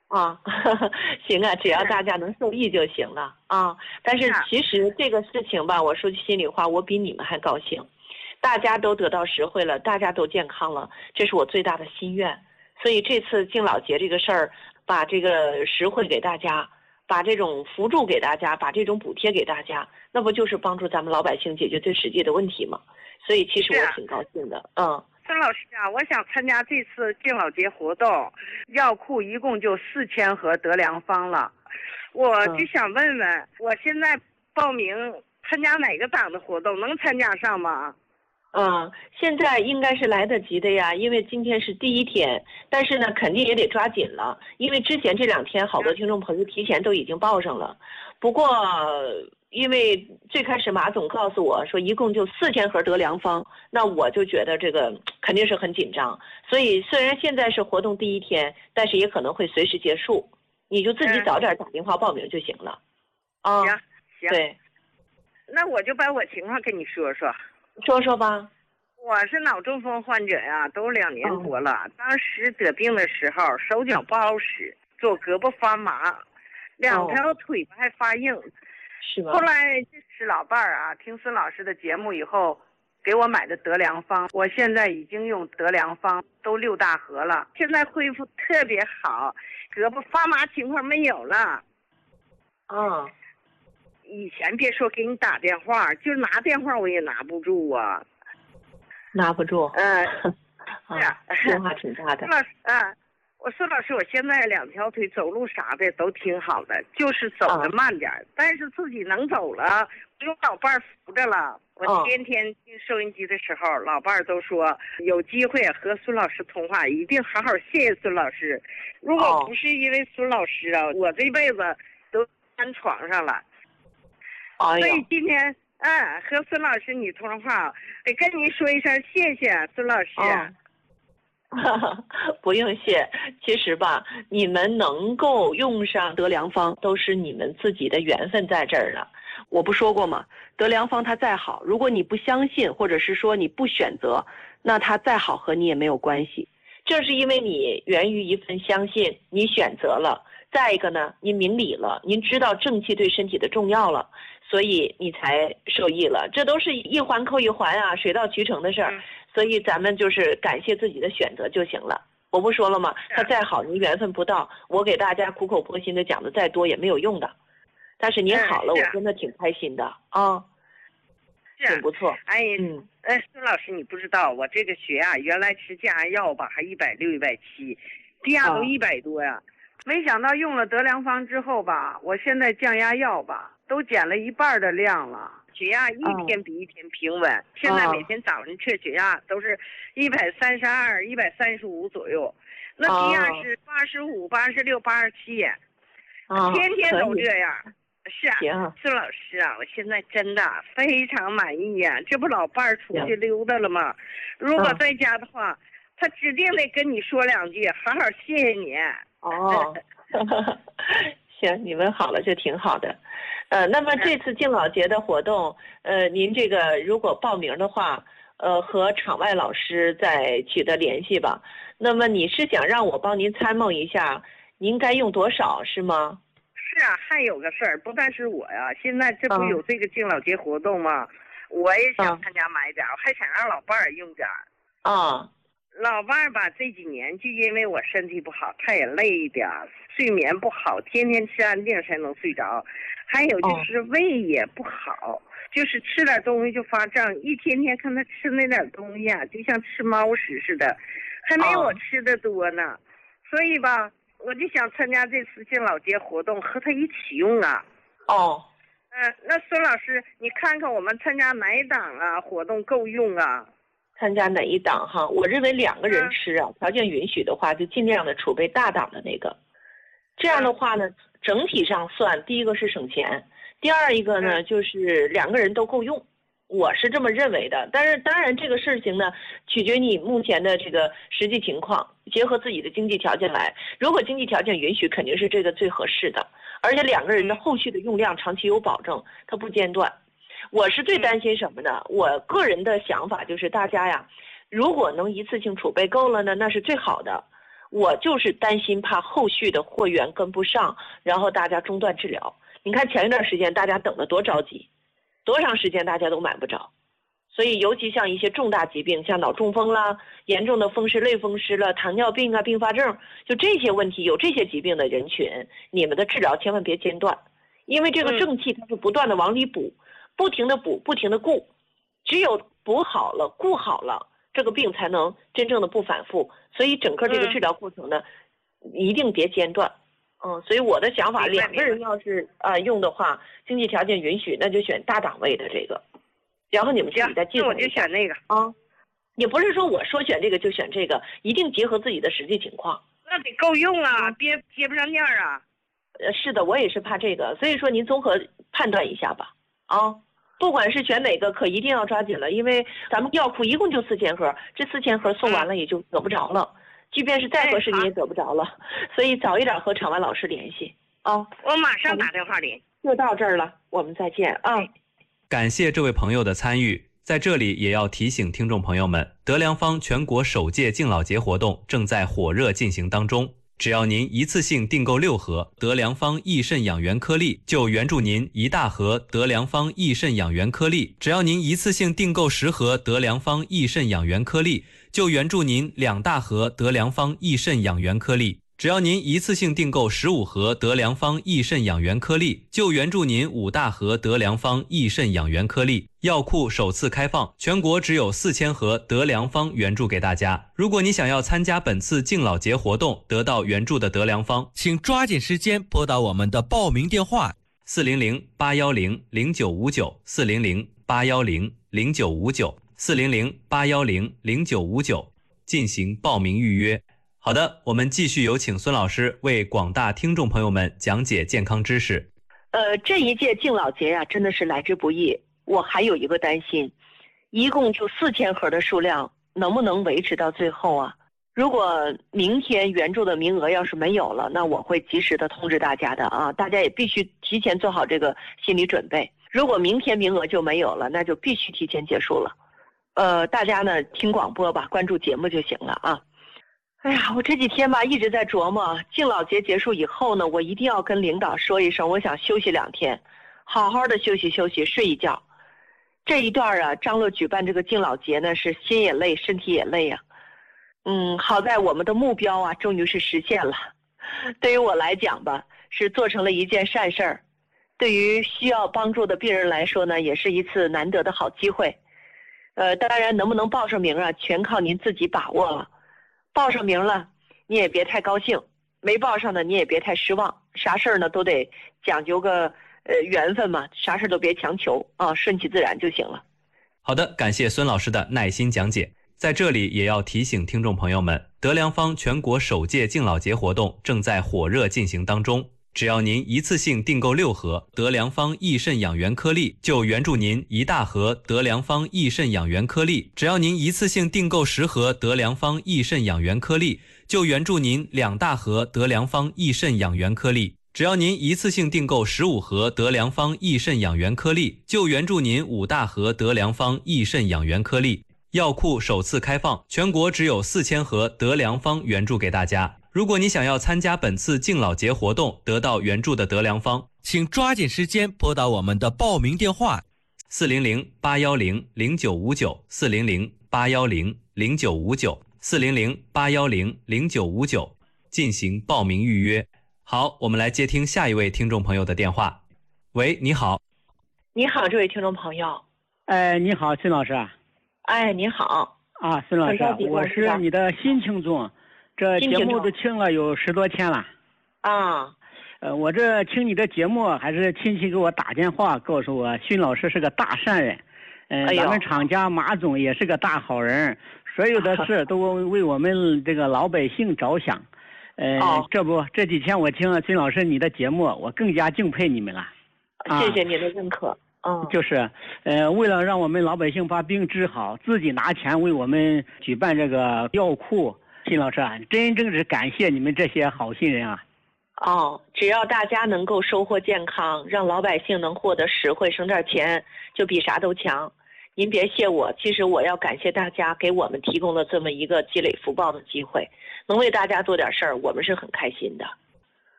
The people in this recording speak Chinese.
啊，行啊，只要大家能受益就行了啊。但是其实这个事情吧，我说句心里话，我比你们还高兴。大家都得到实惠了，大家都健康了，这是我最大的心愿。所以这次敬老节这个事儿，把这个实惠给大家，把这种扶助给大家，把这种补贴给大家，那不就是帮助咱们老百姓解决最实际的问题吗？所以其实我挺高兴的。 孙老师啊，我想参加这次敬老节活动，药库一共就4000盒德良方了，我就想问问，我现在报名参加哪个党的活动，能参加上吗？ 现在应该是来得及的呀，因为今天是第一天，但是呢，肯定也得抓紧了，因为之前这2天好多听众朋友提前都已经报上了，不过因为最开始马总告诉我说一共就4000盒德良方，那我就觉得这个肯定是很紧张，所以虽然现在是活动第一天，但是也可能会随时结束，你就自己早点打电话报名就行了。 行， 对， 那我就把我情况跟你说说。 说说吧。 我是脑中风患者呀，都2年多了。当时得病的时候，手脚不好使，左胳膊发麻，2条腿还发硬。 是吧？ 后来是老伴儿啊，听孙老师的节目以后，给我买的德良方，我现在已经用德良方都6大盒了，现在恢复特别好，胳膊发麻情况没有了。以前别说给你打电话，就拿电话我也拿不住啊。 拿不住。变化挺大的。 孙老师，我现在2条腿走路啥的都挺好的，就是走得慢点，但是自己能走了，不用老伴儿扶着了。我天天听收音机的时候，老伴儿都说有机会和孙老师通话，一定好好谢谢孙老师。如果不是因为孙老师啊，我这辈子都瘫床上了。所以今天和孙老师你通话，得跟您说一声谢谢孙老师。 不用谢，其实吧，你们能够用上德良方，都是你们自己的缘分在这儿了。我不说过吗？德良方它再好，如果你不相信，或者是说你不选择，那它再好和你也没有关系。正是因为你源于一份相信，你选择了。再一个呢，您明理了，您知道正气对身体的重要了，所以你才受益了。这都是一环扣一环啊，水到渠成的事儿。所以咱们就是感谢自己的选择就行了。我不说了吗？他再好，您缘分不到，我给大家苦口婆心的讲的再多也没有用的。但是您好了，我真的挺开心的啊，挺不错。 孙老师，你不知道我这个血压原来吃降压药吧，还160、170，低压都100多呀。没想到用了德良方之后吧，我现在降压药吧都减了1半的量了，血压一天比一天平稳。现在每天早上测血压都是132、135左右，那低压是85、86、87，天天都这样。是啊，孙老师啊，我现在真的非常满意呀。这不老伴儿出去溜达了吗？如果在家的话，他指定得跟你说2句，好好谢谢你。 行，你们好了就挺好的。那么这次敬老节的活动，您这个如果报名的话，和场外老师再取得联系吧。那么你是想让我帮您参谋一下，您该用多少是吗？ 是啊，还有个事儿，不但是我呀，现在这不有这个敬老节活动吗？我也想参加买点，我还想让老伴儿用点。老伴儿吧，这几年就因为我身体不好，他也累一点，睡眠不好，天天吃安定才能睡着。还有就是胃也不好，就是吃点东西就发胀，一天天看他吃那点东西啊，就像吃猫食似的，还没我吃的多呢。所以吧，我就想参加这次敬老节活动，和他一起用啊。那孙老师，你看看我们参加哪一档啊活动够用啊？ 参加哪一档哈？我认为2个人吃啊，条件允许的话，就尽量的储备大档的那个。这样的话呢，整体上算，第一个是省钱，第二一个呢，就是2个人都够用。我是这么认为的。但是当然这个事情呢，取决你目前的这个实际情况，结合自己的经济条件来。如果经济条件允许，肯定是这个最合适的。而且2个人的后续的用量长期有保证，它不间断。我是最担心什么呢？我个人的想法就是大家呀，如果能一次性储备够了呢，那是最好的。 我就是担心怕后续的货源跟不上，然后大家中断治疗。你看前一段时间大家等得多着急，多长时间大家都买不着。所以尤其像一些重大疾病，像脑中风啦、严重的风湿类风湿了、糖尿病啊、并发症，就这些问题，有这些疾病的人群，你们的治疗千万别间断，因为这个正气它是不断的往里补，不停的补，不停的顾，只有补好了、顾好了，这个病才能真正的不反复。所以整个这个治疗过程呢，一定别间断。所以我的想法，两个人要是用的话，经济条件允许，那就选大档位的这个。然后你们自己再记住， 我就选那个也不是说我说选这个就选这个，一定结合自己的实际情况。 那得够用啊，别接不上念啊。 是的，我也是怕这个，所以说您综合判断一下吧。不管是选哪个，可一定要抓紧了，因为咱们药库一共就4000盒，这4000盒送完了也就得不着了，即便是再合适你也得不着了，所以早一点和场外老师联系我马上打电话联。 就到这儿了，我们再见感谢这位朋友的参与，在这里也要提醒听众朋友们，德良方全国首届敬老节活动正在火热进行当中。只要您一次性订购6盒德良方益肾养元颗粒，就援助您1大盒德良方益肾养元颗粒；只要您一次性订购10盒德良方益肾养元颗粒，就援助您2大盒德良方益肾养元颗粒；只要您一次性订购15盒德良方益肾养元颗粒，就援助您5大盒德良方益肾养元颗粒。药库首次开放，全国只有4000盒德良方援助给大家。如果你想要参加本次敬老节活动，得到援助的德良方， 请抓紧时间拨打我们的报名电话 400-810-0959，400-810-0959，400-810-0959进行报名预约。好的，我们继续有请孙老师为广大听众朋友们讲解健康知识。 这一届敬老节真的是来之不易。我还有一个担心，一共就4000盒的数量，能不能维持到最后啊？如果明天援助的名额要是没有了，那我会及时的通知大家的大家也必须提前做好这个心理准备。如果明天名额就没有了，那就必须提前结束了。大家呢听广播吧，关注节目就行了哎呀，我这几天吧一直在琢磨，敬老节结束以后呢，我一定要跟领导说一声，我想休息2天，好好的休息休息，睡一觉。这一段张乐举办这个敬老节呢，是心也累，身体也累好在我们的目标终于是实现了。对于我来讲吧，是做成了一件善事儿。对于需要帮助的病人来说呢，也是一次难得的好机会。当然能不能报上名全靠您自己把握了。报上名了，你也别太高兴；没报上的你也别太失望。啥事儿呢都得讲究个缘分嘛，啥事都别强求顺其自然就行了。 好的，感谢孙老师的耐心讲解。在这里也要提醒听众朋友们，德良方全国首届敬老节活动正在火热进行当中。只要您一次性订购6盒德良方益肾养元颗粒，就援助您1大盒德良方益肾养元颗粒；只要您一次性订购10盒德良方益肾养元颗粒，就援助您2大盒德良方益肾养元颗粒；只要您一次性订购15盒德良方益肾养元颗粒，就援助您5大盒德良方益肾养元颗粒。药库首次开放，全国只有4000盒德良方援助给大家。如果你想要参加本次敬老节活动，得到援助的德良方， 请抓紧时间拨打我们的报名电话 400-810-0959，400-810-0959，400-810-0959进行报名预约。好，我们来接听下一位听众朋友的电话。喂，你好。 你好，这位听众朋友。 你好，孙老师。 你好。 孙老师，我是你的新听众，这节目都听了有10多天了。我这听你的节目，还是亲戚给我打电话告诉我，孙老师是个大善人。咱们厂家马总也是个大好人，所有的事都为我们这个老百姓着想。这几天我听了孙老师你的节目，我更加敬佩你们了。 谢谢您的认可。 就是为了让我们老百姓把病治好，自己拿钱为我们举办这个药库。孙老师真正是感谢你们这些好心人只要大家能够收获健康，让老百姓能获得实惠，省点钱，就比啥都强。 您别谢我，其实我要感谢大家给我们提供了这么一个积累福报的机会，能为大家做点事儿，我们是很开心的。